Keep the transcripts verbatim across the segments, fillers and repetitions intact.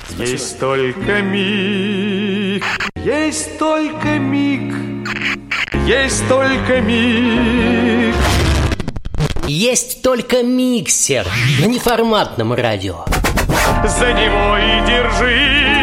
Спасибо. Есть только миг, есть только миг, есть только миг. Есть только миксер на неформатном радио. За него и держись.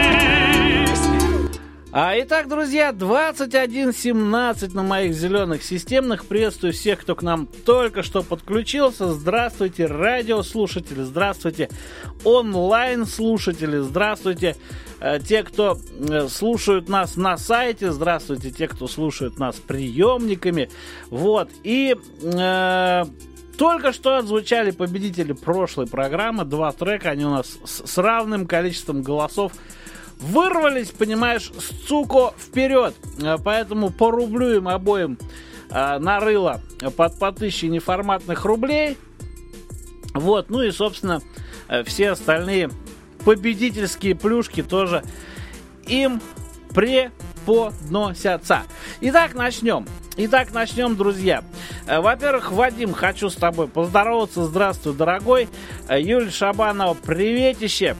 А, итак, друзья, двадцать один семнадцать на моих зеленых системных. Приветствую всех, кто к нам только что подключился. Здравствуйте, радиослушатели, здравствуйте, онлайн-слушатели, здравствуйте, э, те, кто э, слушают нас на сайте, здравствуйте, те, кто слушают нас приемниками. Вот, и... Э, Только что отзвучали победители прошлой программы. Два трека, они у нас с, с равным количеством голосов вырвались, понимаешь, суко, вперед. Поэтому порублю им обоим а, на рыло под по тысяче неформатных рублей. Вот, ну и, собственно, все остальные победительские плюшки тоже им преподносятся. Итак, начнем. Итак, начнем, друзья. Во-первых, Вадим, хочу с тобой поздороваться. Здравствуй, дорогой. Юлия Шабанова, приветище.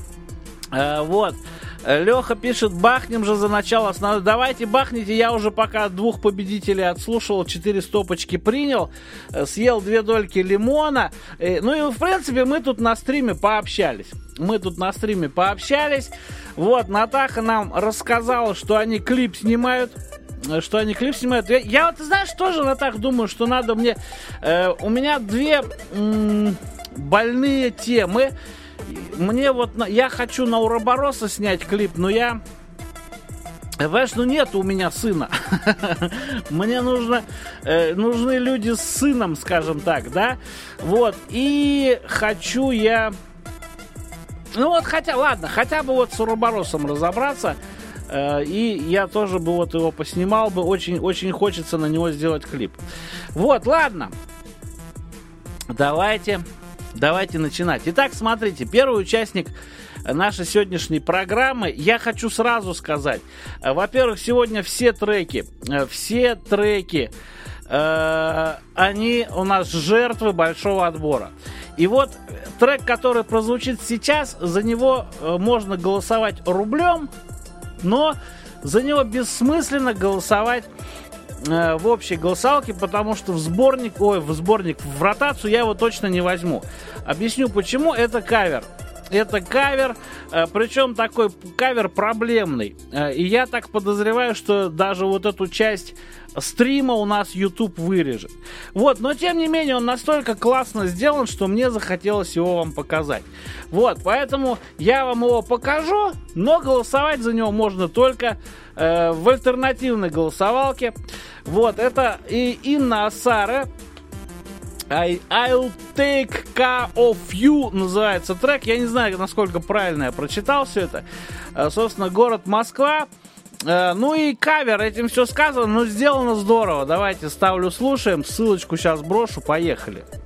Вот. Леха пишет, бахнем же за начало основной. Давайте бахните, я уже пока двух победителей отслушал, четыре стопочки принял, съел две дольки лимона. Ну и, в принципе, мы тут на стриме пообщались. Мы тут на стриме пообщались. Вот, Натаха нам рассказала, что они клип снимают. Что они клип снимают. Я, я вот, знаешь, тоже, Натах, думаю, что надо мне... Э, у меня две м- больные темы. Мне вот... Я хочу на Уробороса снять клип, но я... Понимаешь, ну нет у меня сына. Мне нужно... Э, нужны люди с сыном, скажем так, да? Вот. И хочу я... Ну вот, хотя... Ладно, хотя бы вот с Уроборосом разобраться... И я тоже бы вот его поснимал бы. Очень-очень хочется на него сделать клип. Вот, ладно. Давайте, давайте начинать. Итак, смотрите, первый участник нашей сегодняшней программы. Я хочу сразу сказать. Во-первых, сегодня все треки, все треки, э, они у нас жертвы большого отбора. И вот трек, который прозвучит сейчас, за него можно голосовать рублем, но за него бессмысленно голосовать э, в общей голосовалке, потому что в сборник, ой, в сборник, в ротацию я его точно не возьму. Объясню почему. Это кавер. Это кавер, э, причем такой кавер проблемный. Э, и я так подозреваю, что даже вот эту часть стрима у нас YouTube вырежет. Вот, но тем не менее он настолько классно сделан, что мне захотелось его вам показать. Вот, поэтому я вам его покажу, но голосовать за него можно только э, в альтернативной голосовалке. Вот, это и Инна Асаре. I, I'll take care of you называется трек. Я не знаю, насколько правильно я прочитал все это. э, Собственно, город Москва. Ну и кавер, этим все сказано, но сделано здорово. Давайте ставлю, слушаем. Ссылочку сейчас брошу, поехали.